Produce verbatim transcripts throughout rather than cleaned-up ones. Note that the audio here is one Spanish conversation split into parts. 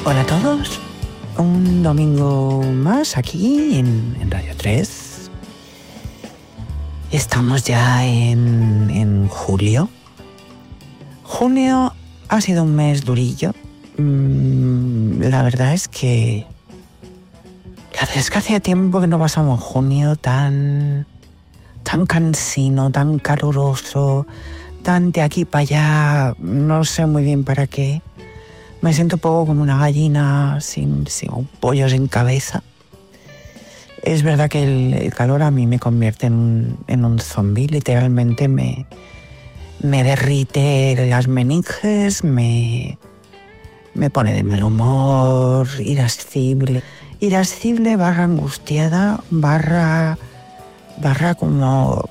Hola a todos, un domingo más aquí en, en Radio tres. Estamos ya en, en julio. Junio ha sido un mes durillo. Mm, la verdad es que la verdad es que hacía tiempo que no pasamos un junio tan, tan cansino, tan caluroso, tan de aquí para allá, no sé muy bien para qué. Me siento un poco como una gallina sin, sin un pollo sin cabeza. Es verdad que el, el calor a mí me convierte en un, en un zombi, literalmente me, me derrite las meninges, me, me pone de mal humor, irascible. Irascible barra angustiada, barra, barra como...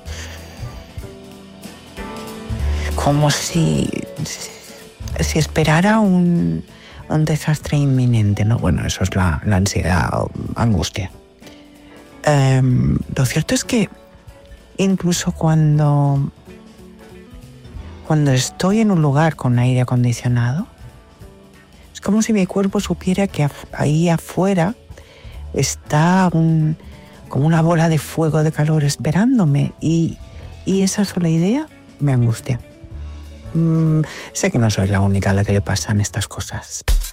como si... si esperara un, un desastre inminente, ¿no? Bueno, eso es la, la ansiedad o angustia. Um, lo cierto es que incluso cuando, cuando estoy en un lugar con aire acondicionado, es como si mi cuerpo supiera que af- ahí afuera está un, como una bola de fuego de calor esperándome y, y esa sola idea me angustia. Mm, sé que no soy la única a la que le pasan estas cosas.